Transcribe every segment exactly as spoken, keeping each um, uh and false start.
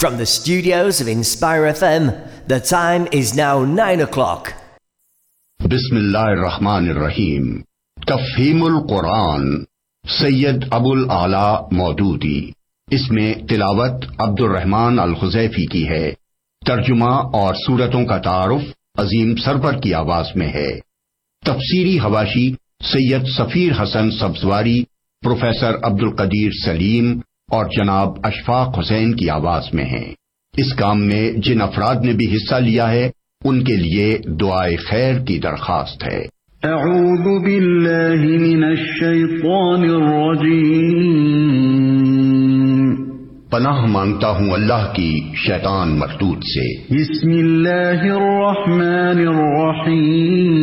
From the studios of Inspire F M, the time is now nine o'clock. بسم اللہ الرحمن الرحیم. تفہیم القرآن سید ابو الاعلی مودودی. اس میں تلاوت عبد الرحمن الخزیفی کی ہے. ترجمہ اور سورتوں کا تعارف عظیم سرور کی آواز میں ہے. تفسیری حواشی سید سفیر حسن سبزواری، پروفیسر عبد القدیر سلیم اور جناب اشفاق حسین کی آواز میں ہیں. اس کام میں جن افراد نے بھی حصہ لیا ہے ان کے لیے دعائے خیر کی درخواست ہے. اعوذ باللہ من الشیطان الرجیم. پناہ مانگتا ہوں اللہ کی شیطان مردود سے. بسم اللہ الرحمن الرحیم.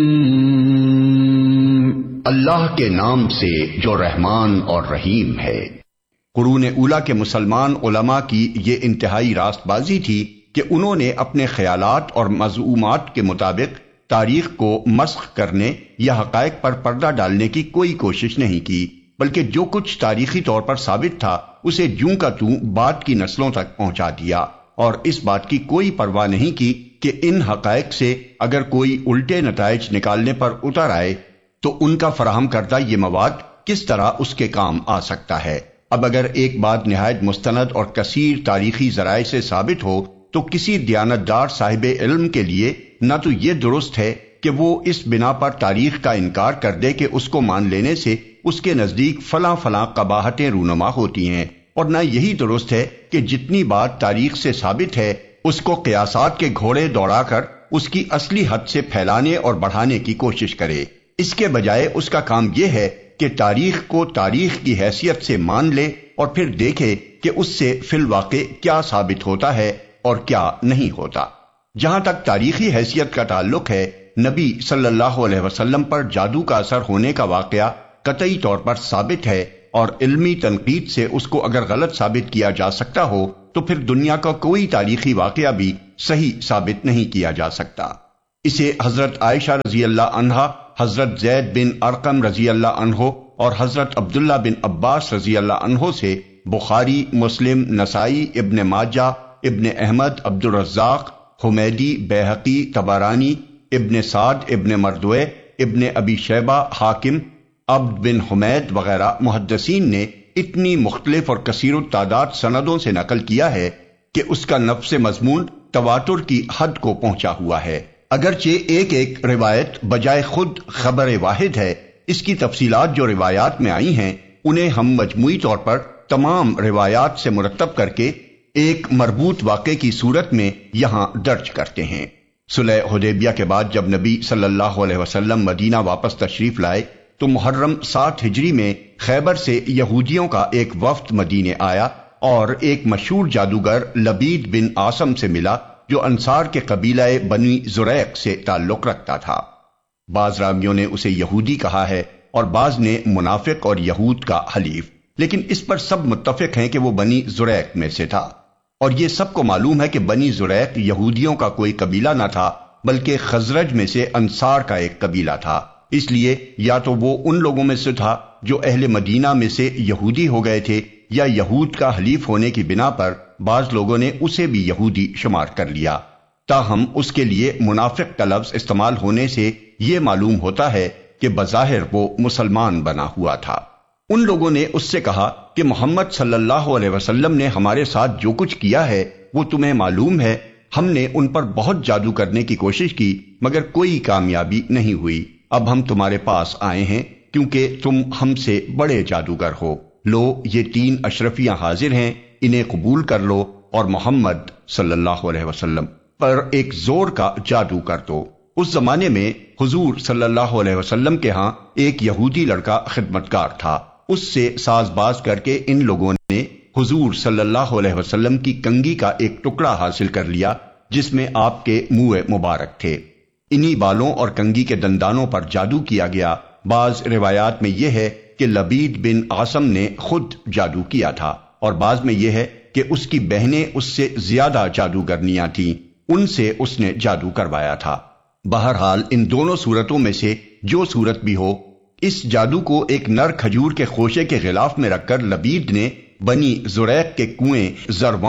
اللہ کے نام سے جو رحمان اور رحیم ہے. قرون اولیٰ کے مسلمان علماء کی یہ انتہائی راست بازی تھی کہ انہوں نے اپنے خیالات اور مزعومات کے مطابق تاریخ کو مسخ کرنے یا حقائق پر پردہ ڈالنے کی کوئی کوشش نہیں کی، بلکہ جو کچھ تاریخی طور پر ثابت تھا اسے جوں کا توں بعد کی نسلوں تک پہنچا دیا، اور اس بات کی کوئی پرواہ نہیں کی کہ ان حقائق سے اگر کوئی الٹے نتائج نکالنے پر اتر آئے تو ان کا فراہم کردہ یہ مواد کس طرح اس کے کام آ سکتا ہے. اب اگر ایک بات نہایت مستند اور کثیر تاریخی ذرائع سے ثابت ہو تو کسی دیانتدار صاحب علم کے لیے نہ تو یہ درست ہے کہ وہ اس بنا پر تاریخ کا انکار کر دے کہ اس کو مان لینے سے اس کے نزدیک فلاں فلاں قباحتیں رونما ہوتی ہیں، اور نہ یہی درست ہے کہ جتنی بات تاریخ سے ثابت ہے اس کو قیاسات کے گھوڑے دوڑا کر اس کی اصلی حد سے پھیلانے اور بڑھانے کی کوشش کرے. اس کے بجائے اس کا کام یہ ہے کہ تاریخ کو تاریخ کی حیثیت سے مان لے اور پھر دیکھے کہ اس سے فی الواقع کیا ثابت ہوتا ہے اور کیا نہیں ہوتا. جہاں تک تاریخی حیثیت کا تعلق ہے، نبی صلی اللہ علیہ وسلم پر جادو کا اثر ہونے کا واقعہ قطعی طور پر ثابت ہے، اور علمی تنقید سے اس کو اگر غلط ثابت کیا جا سکتا ہو تو پھر دنیا کا کوئی تاریخی واقعہ بھی صحیح ثابت نہیں کیا جا سکتا. اسے حضرت عائشہ رضی اللہ عنہا، حضرت زید بن ارقم رضی اللہ عنہ اور حضرت عبداللہ بن عباس رضی اللہ عنہ سے بخاری، مسلم، نسائی، ابن ماجہ، ابن احمد، عبد الرزاق، حمیدی، بیہقی، طبرانی، ابن سعد، ابن مردوے، ابن ابی شیبہ، حاکم، عبد بن حمید وغیرہ محدثین نے اتنی مختلف اور کثیر التعداد سندوں سے نقل کیا ہے کہ اس کا نفس مضمون تواتر کی حد کو پہنچا ہوا ہے. اگرچہ ایک ایک روایت بجائے خود خبر واحد ہے، اس کی تفصیلات جو روایات میں آئی ہیں انہیں ہم مجموعی طور پر تمام روایات سے مرتب کر کے ایک مربوط واقعے کی صورت میں یہاں درج کرتے ہیں. صلح حدیبیہ کے بعد جب نبی صلی اللہ علیہ وسلم مدینہ واپس تشریف لائے تو محرم سات ہجری میں خیبر سے یہودیوں کا ایک وفد مدینے آیا اور ایک مشہور جادوگر لبید بن عاصم سے ملا جو انصار کے قبیلہ بنی زریق سے تعلق رکھتا تھا. بعض راویوں نے اسے یہودی کہا ہے اور بعض نے منافق اور یہود کا حلیف، لیکن اس پر سب متفق ہیں کہ وہ بنی زریق میں سے تھا. اور یہ سب کو معلوم ہے کہ بنی زریق یہودیوں کا کوئی قبیلہ نہ تھا بلکہ خزرج میں سے انصار کا ایک قبیلہ تھا. اس لیے یا تو وہ ان لوگوں میں سے تھا جو اہل مدینہ میں سے یہودی ہو گئے تھے، یا یہود کا حلیف ہونے کی بنا پر بعض لوگوں نے اسے بھی یہودی شمار کر لیا. تاہم اس کے لیے منافق کا لفظ استعمال ہونے سے یہ معلوم ہوتا ہے کہ بظاہر وہ مسلمان بنا ہوا تھا. ان لوگوں نے اس سے کہا کہ محمد صلی اللہ علیہ وسلم نے ہمارے ساتھ جو کچھ کیا ہے وہ تمہیں معلوم ہے. ہم نے ان پر بہت جادو کرنے کی کوشش کی مگر کوئی کامیابی نہیں ہوئی. اب ہم تمہارے پاس آئے ہیں کیونکہ تم ہم سے بڑے جادوگر ہو. لو یہ تین اشرفیاں حاضر ہیں، انہیں قبول کر لو اور محمد صلی اللہ علیہ وسلم پر ایک زور کا جادو کر دو. اس زمانے میں حضور صلی اللہ علیہ وسلم کے ہاں ایک یہودی لڑکا خدمتگار تھا. اس سے ساز باز کر کے ان لوگوں نے حضور صلی اللہ علیہ وسلم کی کنگھی کا ایک ٹکڑا حاصل کر لیا جس میں آپ کے منہ مبارک تھے. انہی بالوں اور کنگھی کے دندانوں پر جادو کیا گیا. بعض روایات میں یہ ہے کہ لبید بن عاصم نے خود جادو کیا تھا، اور بعض میں یہ ہے کہ اس کی بہنیں اس سے زیادہ جادوگرنیاں تھیں، ان سے اس نے جادو کروایا تھا. بہرحال ان دونوں صورتوں میں سے جو صورت بھی ہو، اس جادو کو ایک نر کھجور کے خوشے کے غلاف میں رکھ کر لبید نے بنی زریق کے کنویں زروان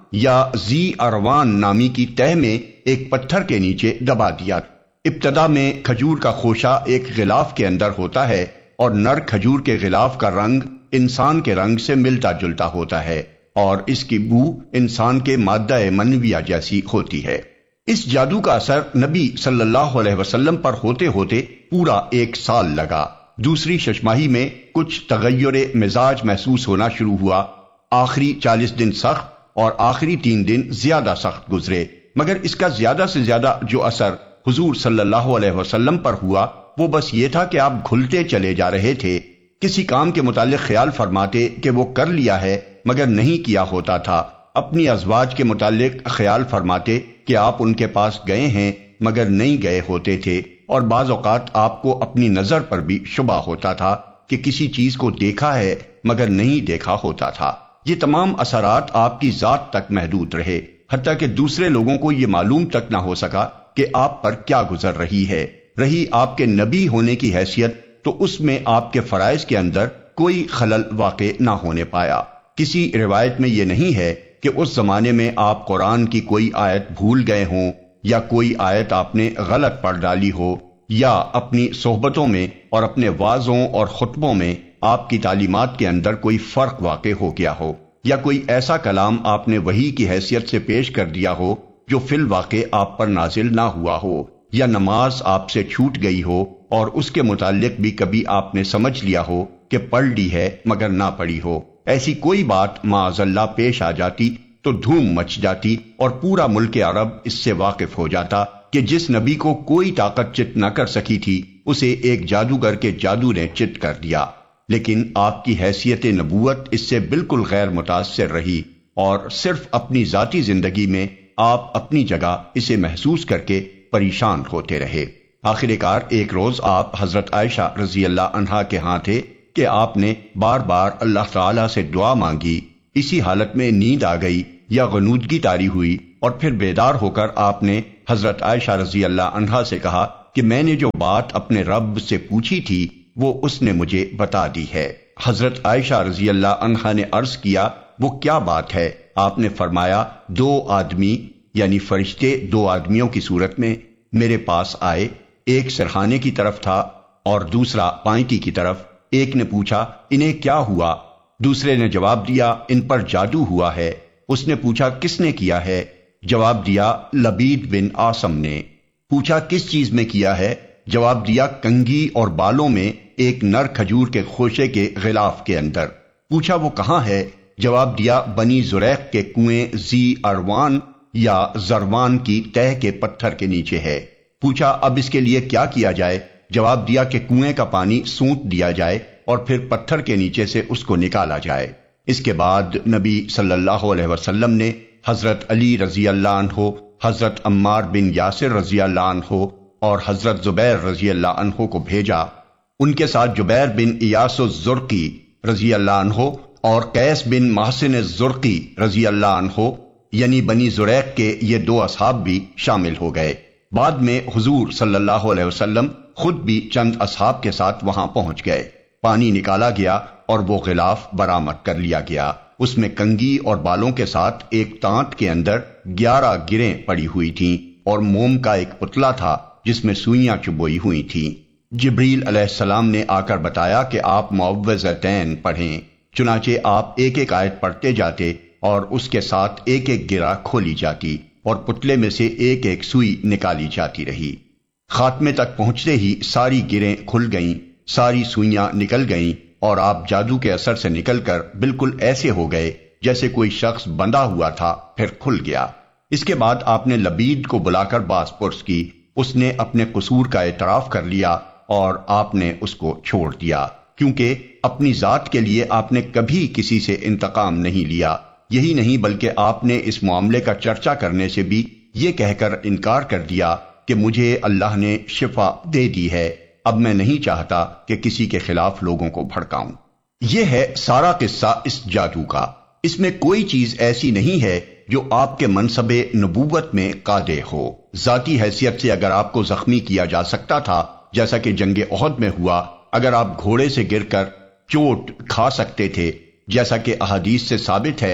یا زی اروان نامی کی تہ میں ایک پتھر کے نیچے دبا دیا۔ ابتدا میں کھجور کا خوشہ ایک غلاف کے اندر ہوتا ہے اور نر کھجور کے غلاف کا رنگ انسان کے رنگ سے ملتا جلتا ہوتا ہے اور اس کی بو انسان کے مادہ منویہ جیسی ہوتی ہے۔ اس جادو کا اثر نبی صلی اللہ علیہ وسلم پر ہوتے ہوتے پورا ایک سال لگا۔ دوسری ششماہی میں کچھ تغیر مزاج محسوس ہونا شروع ہوا۔ آخری چالیس دن سخت اور آخری تین دن زیادہ سخت گزرے، مگر اس کا زیادہ سے زیادہ جو اثر حضور صلی اللہ علیہ وسلم پر ہوا وہ بس یہ تھا کہ آپ گھلتے چلے جا رہے تھے۔ کسی کام کے متعلق خیال فرماتے کہ وہ کر لیا ہے مگر نہیں کیا ہوتا تھا۔ اپنی ازواج کے متعلق خیال فرماتے کہ آپ ان کے پاس گئے ہیں مگر نہیں گئے ہوتے تھے، اور بعض اوقات آپ کو اپنی نظر پر بھی شبہ ہوتا تھا کہ کسی چیز کو دیکھا ہے مگر نہیں دیکھا ہوتا تھا۔ یہ تمام اثرات آپ کی ذات تک محدود رہے، حتیٰ کہ دوسرے لوگوں کو یہ معلوم تک نہ ہو سکا کہ آپ پر کیا گزر رہی ہے۔ رہی آپ کے نبی ہونے کی حیثیت تو اس میں آپ کے فرائض کے اندر کوئی خلل واقع نہ ہونے پایا۔ کسی روایت میں یہ نہیں ہے کہ اس زمانے میں آپ قرآن کی کوئی آیت بھول گئے ہوں یا کوئی آیت آپ نے غلط پڑھ ڈالی ہو، یا اپنی صحبتوں میں اور اپنے وعظوں اور خطبوں میں آپ کی تعلیمات کے اندر کوئی فرق واقع ہو گیا ہو، یا کوئی ایسا کلام آپ نے وحی کی حیثیت سے پیش کر دیا ہو جو فی الواقع آپ پر نازل نہ ہوا ہو، یا نماز آپ سے چھوٹ گئی ہو اور اس کے متعلق بھی کبھی آپ نے سمجھ لیا ہو کہ پڑھ لی ہے مگر نہ پڑھی ہو۔ ایسی کوئی بات معاذ اللہ پیش آ جاتی تو دھوم مچ جاتی اور پورا ملک عرب اس سے واقف ہو جاتا کہ جس نبی کو کوئی طاقت چت نہ کر سکی تھی اسے ایک جادوگر کے جادو نے چت کر دیا۔ لیکن آپ کی حیثیت نبوت اس سے بالکل غیر متاثر رہی، اور صرف اپنی ذاتی زندگی میں آپ اپنی جگہ اسے محسوس کر کے پریشان ہوتے رہے۔ آخر کار ایک روز آپ حضرت عائشہ رضی اللہ عنہا کے ہاں تھے کہ آپ نے بار بار اللہ تعالیٰ سے دعا مانگی۔ اسی حالت میں نیند آ گئی یا غنودگی طاری ہوئی، اور پھر بیدار ہو کر آپ نے حضرت عائشہ رضی اللہ عنہا سے کہا کہ میں نے جو بات اپنے رب سے پوچھی تھی وہ اس نے مجھے بتا دی ہے۔ حضرت عائشہ رضی اللہ عنہا نے عرض کیا وہ کیا بات ہے؟ آپ نے فرمایا دو آدمی یعنی فرشتے دو آدمیوں کی صورت میں میرے پاس آئے، ایک سرخانے کی طرف تھا اور دوسرا پائنٹی کی طرف۔ ایک نے پوچھا انہیں کیا ہوا؟ دوسرے نے جواب دیا ان پر جادو ہوا ہے۔ اس نے پوچھا کس نے کیا ہے؟ جواب دیا لبید بن عاصم نے۔ پوچھا کس چیز میں کیا ہے؟ جواب دیا کنگھی اور بالوں میں ایک نر کھجور کے خوشے کے غلاف کے اندر۔ پوچھا وہ کہاں ہے؟ جواب دیا بنی زریق کے کنویں زی اروان یا زروان کی تہ کے پتھر کے نیچے ہے۔ پوچھا اب اس کے لیے کیا کیا جائے؟ جواب دیا کہ کنویں کا پانی سونٹ دیا جائے اور پھر پتھر کے نیچے سے اس کو نکالا جائے۔ اس کے بعد نبی صلی اللہ علیہ وسلم نے حضرت علی رضی اللہ عنہ، حضرت عمار بن یاسر رضی اللہ عنہ اور حضرت زبیر رضی اللہ عنہ کو بھیجا۔ ان کے ساتھ جبیر بن ایاس الزرقی رضی اللہ عنہ اور قیس بن محسن الزرقی رضی اللہ عنہ یعنی بنی زریق کے یہ دو اصحاب بھی شامل ہو گئے۔ بعد میں حضور صلی اللہ علیہ وسلم خود بھی چند اصحاب کے ساتھ وہاں پہنچ گئے۔ پانی نکالا گیا اور وہ غلاف برآمد کر لیا گیا۔ اس میں کنگھی اور بالوں کے ساتھ ایک تانت کے اندر گیارہ گریں پڑی ہوئی تھیں اور موم کا ایک پتلا تھا جس میں سوئیاں چبوئی ہوئی تھیں۔ جبریل علیہ السلام نے آ کر بتایا کہ آپ معوذتین پڑھیں۔ چنانچہ آپ ایک ایک آیت پڑھتے جاتے اور اس کے ساتھ ایک ایک گرہ کھولی جاتی اور پتلے میں سے ایک ایک سوئی نکالی جاتی رہی۔ خاتمے تک پہنچتے ہی ساری گریں کھل گئیں، ساری سوئیاں نکل گئیں اور آپ جادو کے اثر سے نکل کر بالکل ایسے ہو گئے جیسے کوئی شخص بندھا ہوا تھا پھر کھل گیا۔ اس کے بعد آپ نے لبید کو بلا کر باز پرس کی۔ اس نے اپنے قصور کا اعتراف کر لیا اور آپ نے اس کو چھوڑ دیا، کیونکہ اپنی ذات کے لیے آپ نے کبھی کسی سے انتقام نہیں لیا۔ یہی نہیں بلکہ آپ نے اس معاملے کا چرچا کرنے سے بھی یہ کہہ کر انکار کر دیا کہ مجھے اللہ نے شفا دے دی ہے، اب میں نہیں چاہتا کہ کسی کے خلاف لوگوں کو بھڑکاؤں۔ یہ ہے سارا قصہ اس جادو کا۔ اس میں کوئی چیز ایسی نہیں ہے جو آپ کے منصب نبوت میں قادح ہو۔ ذاتی حیثیت سے اگر آپ کو زخمی کیا جا سکتا تھا جیسا کہ جنگ احد میں ہوا، اگر آپ گھوڑے سے گر کر چوٹ کھا سکتے تھے جیسا کہ احادیث سے ثابت ہے،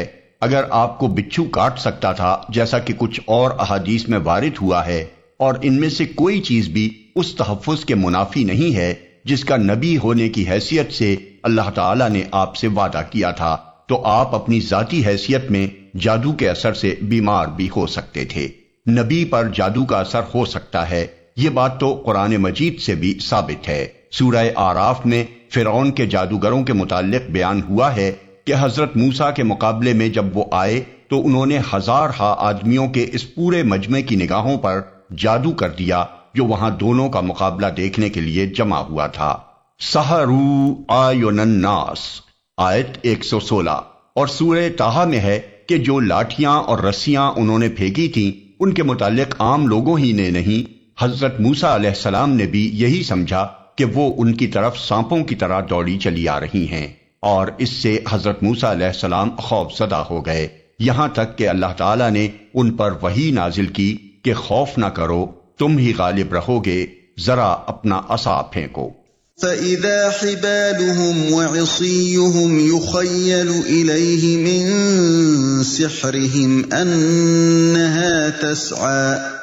اگر آپ کو بچھو کاٹ سکتا تھا جیسا کہ کچھ اور احادیث میں وارد ہوا ہے، اور ان میں سے کوئی چیز بھی اس تحفظ کے منافی نہیں ہے جس کا نبی ہونے کی حیثیت سے اللہ تعالیٰ نے آپ سے وعدہ کیا تھا، تو آپ اپنی ذاتی حیثیت میں جادو کے اثر سے بیمار بھی ہو سکتے تھے۔ نبی پر جادو کا اثر ہو سکتا ہے، یہ بات تو قرآن مجید سے بھی ثابت ہے۔ سورہ آراف میں فرعون کے جادوگروں کے متعلق بیان ہوا ہے کہ حضرت موسیٰ کے مقابلے میں جب وہ آئے تو انہوں نے ہزار ہا آدمیوں کے اس پورے مجمع کی نگاہوں پر جادو کر دیا جو وہاں دونوں کا مقابلہ دیکھنے کے لیے جمع ہوا تھا۔ سحروا اعین الناس آیت ایک سو سولہ۔ اور سورہ طٰہٰ میں ہے کہ جو لاٹھیاں اور رسیاں انہوں نے پھینکی تھیں ان کے متعلق عام لوگوں ہی نے نہیں، حضرت موسیٰ علیہ السلام نے بھی یہی سمجھا کہ وہ ان کی طرف سانپوں کی طرح دوڑی چلی آ رہی ہیں، اور اس سے حضرت موسیٰ علیہ السلام خوف زدہ ہو گئے، یہاں تک کہ اللہ تعالیٰ نے ان پر وحی نازل کی کہ خوف نہ کرو، تم ہی غالب رہو گے، ذرا اپنا عصا پھینکو۔ فَإِذَا حِبَالُهُمْ وَعِصِيُّهُمْ يُخَيَّلُ إِلَيْهِ مِنْ سِحْرِهِمْ أَنَّهَا تَسْعَى